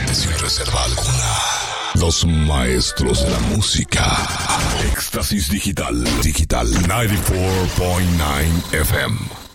sin reserva alguna. Los maestros de la música. Éxtasis Digital 94.9 FM.